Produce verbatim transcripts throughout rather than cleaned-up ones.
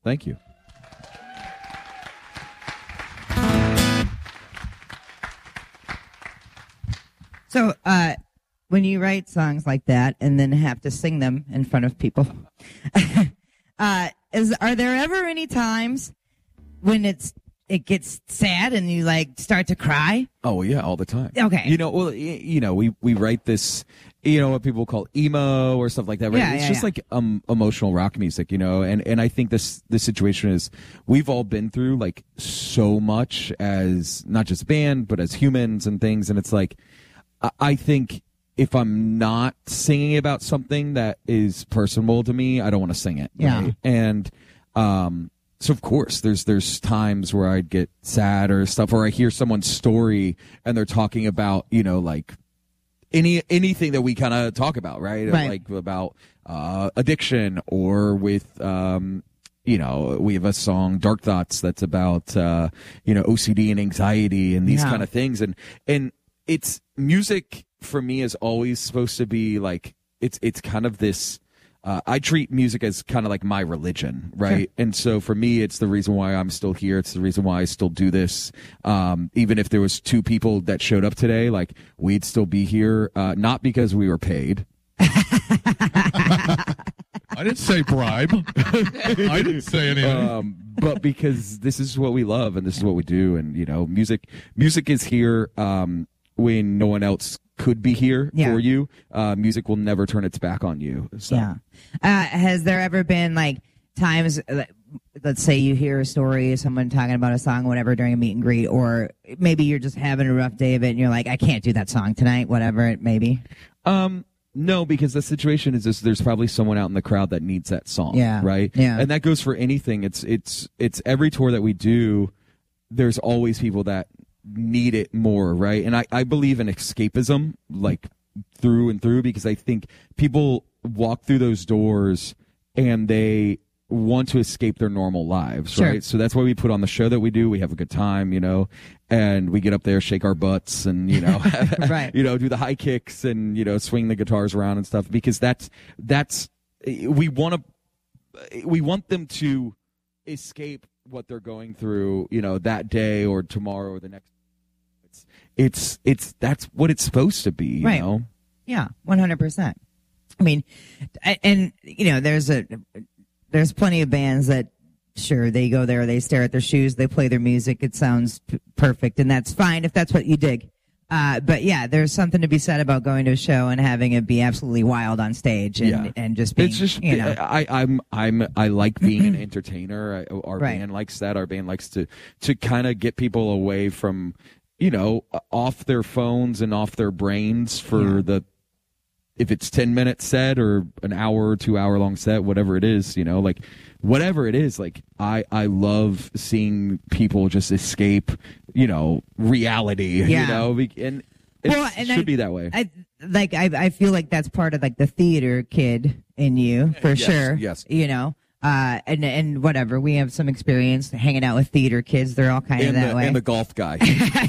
Thank you. So, uh, when you write songs like that and then have to sing them in front of people, uh, is are there ever any times when it's it gets sad and you like start to cry? Oh yeah, all the time. Okay. You know, well, you know, we we write this, you know, what people call emo or stuff like that, right? Yeah, it's yeah, just yeah. like um emotional rock music, you know, and and I think this this situation is we've all been through like so much as not just a band but as humans and things, and it's like I, I think if I'm not singing about something that is personal to me, I don't want to sing it. Yeah. Right? And um so of course there's there's times where I'd get sad or stuff, or I hear someone's story and they're talking about, you know, like any anything that we kind of talk about, right? Right. Like about uh addiction, or with um you know, we have a song Dark Thoughts that's about uh you know, O C D and anxiety and these Yeah. kind of things, and and it's music for me is always supposed to be like it's it's kind of this uh, I treat music as kind of like my religion, right? Sure. And so for me, it's the reason why I'm still here. It's the reason why I still do this. Um, even if there was two people that showed up today, like we'd still be here, uh, not because we were paid. I didn't say bribe. I didn't say anything. Um, but because this is what we love and this is what we do, and you know, music music is here um, when no one else could be here Yeah. for you. Uh, music will never turn its back on you. So. Yeah. Uh, has there ever been like times, uh, let's say you hear a story of someone talking about a song, whatever, during a meet and greet, or maybe you're just having a rough day of it and you're like, I can't do that song tonight, whatever it may be? Um, no, because the situation is this: there's probably someone out in the crowd that needs that song. Yeah. Right. Yeah. And that goes for anything. It's it's it's every tour that we do. There's always people that need it more, right? And I, I believe in escapism, like through and through, because I think people walk through those doors and they want to escape their normal lives, Sure. right? So that's why we put on the show that we do. We have a good time, you know, and we get up there, shake our butts, and you know, Right. you know, do the high kicks and you know, swing the guitars around and stuff, because that's that's we want to we want them to escape what they're going through, you know, that day or tomorrow or the next. It's it's it's that's what it's supposed to be, you Right. know. Yeah, one hundred percent. I mean, a- and you know, there's a there's plenty of bands that sure they go there, they stare at their shoes, they play their music, it sounds p- perfect, and that's fine if that's what you dig. Uh, but yeah, there's something to be said about going to a show and having it be absolutely wild on stage and Yeah. and just being, It's just you know, I, I'm I'm I like being an entertainer. I, our Right. band likes that. Our band likes to to kind of get people away from, you know, off their phones and off their brains for Yeah. the if it's ten minute set or an hour or two hour long set, whatever it is, you know, like whatever it is, like I I love seeing people just escape, you know, reality, Yeah. you know, Be- and it Well, and should I- be that way. I like I I feel like that's part of like the theater kid in you for Yes, sure. yes. You know. Uh and and whatever. We have some experience hanging out with theater kids. They're all kind of and that the way. and the golf guy.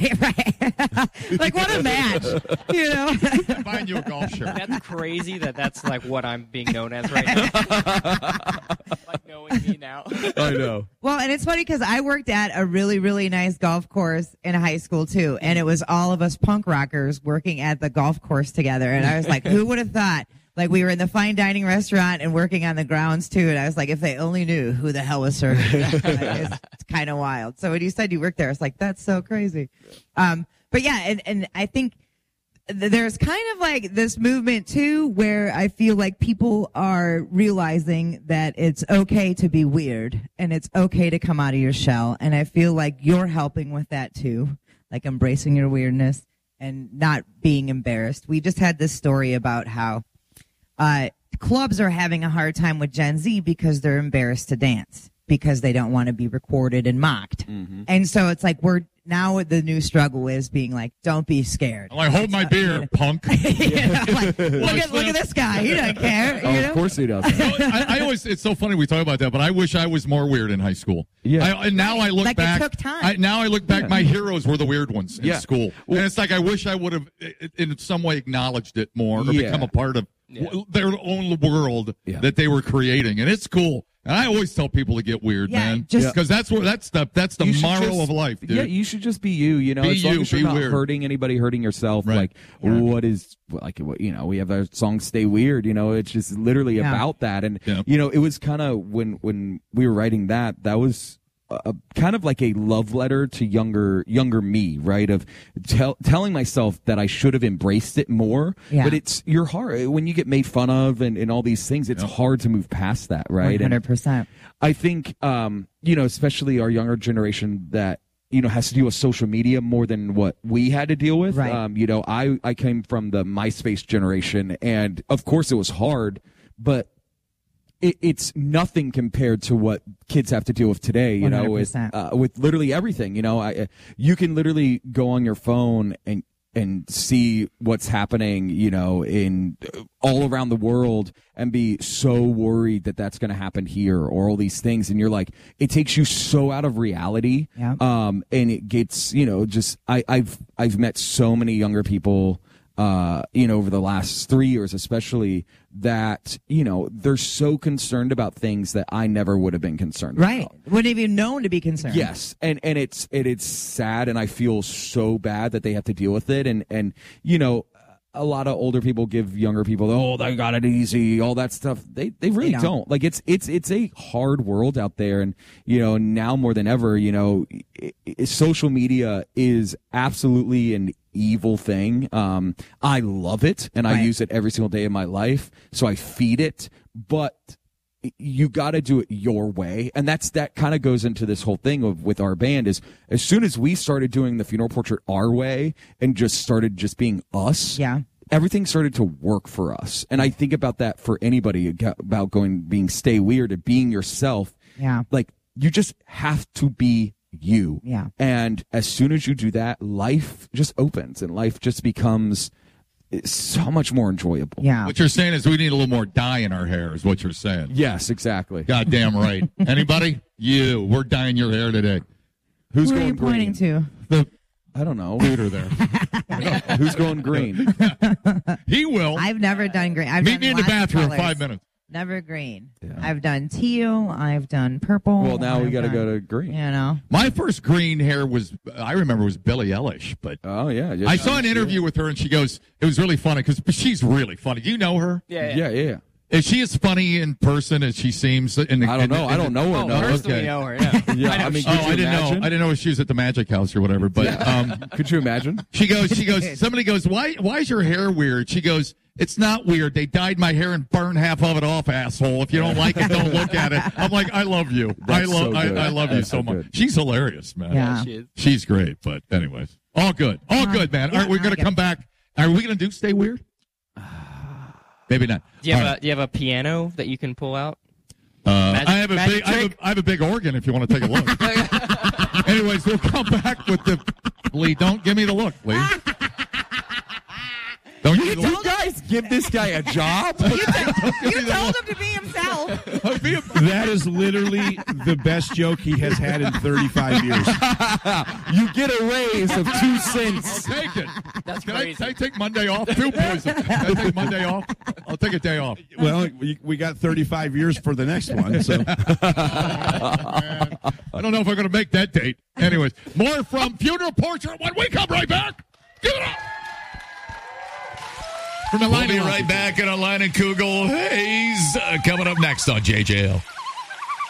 Right. Like what a match. You know? Buying you a golf shirt. That's crazy that that's like what I'm being known as right now. Like knowing me now. I know. Well, and it's funny because I worked at a really, really nice golf course in high school too, and it was all of us punk rockers working at the golf course together. And I was like, who would have thought? Like we were in the fine dining restaurant and working on the grounds too. And I was like, if they only knew who the hell was serving. Like, it's it's kind of wild. So when you said you worked there, it's like that's so crazy. Um, but yeah, and and I think th- there's kind of like this movement too, where I feel like people are realizing that it's okay to be weird and it's okay to come out of your shell. And I feel like you're helping with that too, like embracing your weirdness and not being embarrassed. We just had this story about how uh, clubs are having a hard time with Gen Z because they're embarrassed to dance because they don't want to be recorded and mocked. Mm-hmm. And so it's like we're now the new struggle is being like, don't be scared. I'm like, hold my beer, punk. You know, like, look at look at this guy. He doesn't care. Oh, You know? of course he does. I, I always, it's so funny we talk about that, but I wish I was more weird in high school. Yeah. I, and now I look Like it back. took time. I, now I look back. Yeah. My heroes were the weird ones in Yeah. school, and it's like I wish I would have, i- in some way, acknowledged it more or Yeah. become a part of Yeah. w- their own world Yeah. that they were creating, and it's cool. And I always tell people to get weird, Yeah, man, just- because that's where that's the that's the You should moral just- of life, dude. Yeah, you should just be you. You know, Be as long you, as you're be not weird. hurting anybody, hurting yourself. Right. Like, Yeah. what is like? What, you know, we have our song "Stay Weird." You know, it's just literally Yeah. about that. And Yeah. you know, it was kind of when when we were writing that. That was. A, kind of like a love letter to younger younger me, right? Of tell, telling myself that I should have embraced it more. Yeah. But it's you're hard when you get made fun of and, and all these things. It's Yeah. hard to move past that, right? one And hundred percent. I think, um, you know, especially our younger generation that, you know, has to deal with social media more than what we had to deal with. Right. Um, you know, I, I came from the MySpace generation, and of course it was hard, but it, it's nothing compared to what kids have to deal with today, you know, with, one hundred percent. uh, with literally everything. You know, I, you can literally go on your phone and and see what's happening, you know, in all around the world and be so worried that that's going to happen here or all these things. And you're like, it takes you so out of reality. Yeah. Um, and it gets, you know, just, I, I've, I've met so many younger people, uh, you know, over the last three years, especially that, you know, they're so concerned about things that I never would have been concerned Right. about. Wouldn't have even known to be concerned. Yes, and and it's it, it's sad, and I feel so bad that they have to deal with it, and and you know, a lot of older people give younger people, oh, they got it easy, all that stuff. They they really They don't. don't. Like it's it's it's a hard world out there, and you know, now more than ever, you know, i i social media is absolutely an evil thing. Um, I love it, and I Right. use it every single day of my life, so I feed it, but you got to do it your way. And that's, that kind of goes into this whole thing of with our band is as soon as we started doing the funeral portrait our way and just started just being us. Yeah. Everything started to work for us. And I think about that for anybody about going, being stay weird and being yourself. Yeah. Like you just have to be you. Yeah. And as soon as you do that, life just opens and life just becomes so much more enjoyable. Yeah. What you're saying is we need a little more dye in our hair, is what you're saying. Yes, exactly. Goddamn right. Anybody? You. We're dyeing your hair today. Who's Who are going you pointing green? to? The I don't know. duder there. Who's going green? He will. I've never done green. I've Meet done me in the lots of bathroom in colors. five minutes. Never green. Yeah. I've done teal. I've done purple. Well, now we I've got to done- go to green. You know. My first green hair was, I remember, was Billie Eilish, but Oh yeah. just- I saw an interview with her and she goes, it was really funny because she's really funny. Do you know her? Yeah. Yeah, yeah. yeah. Is she as funny in person as she seems? In the, I don't in the- know. in I the- don't know her. Oh, no. personally okay. know her. Yeah. Yeah, I know I mean, she- Oh, Could you I didn't imagine? know. I didn't know if she was at the Magic House or whatever. But um, Could you imagine? she goes, she goes. Somebody goes, why? Why is your hair weird? She goes, it's not weird. They dyed my hair and burned half of it off, asshole. If you don't like it, don't look at it. I'm like, I love you. I That's love, so I, good. I love you That's so so much. good. She's hilarious, man. Yeah. she is. She's great. But anyways, all good, all Uh, good, man. yeah, All right, we're I gonna get come it. back. Are we gonna do Stay Weird? Maybe not. Do you have All a right. Do you have a piano that you can pull out? Uh, Magic- I have a magic big, I have trick? a, I have a big organ. If you want to take a look. Anyways, we'll come back with the Lee. Don't give me the look, Lee. Don't give me the You look. guys give this guy a job? You told him to be himself. That is literally the best joke he has had in thirty-five years. You get a raise of two I'll cents. take it. That's Can I, crazy. can I take Monday off? Food poison. Can I take Monday off? I'll take a day off. Well, we, we got thirty-five years for the next one. So Man, I don't know if I'm going to make that date. Anyways, more from Funeral Portrait when we come right back. Give it up. From the We'll line be right back in a line of Kugel Hayes uh, coming up next on J J L.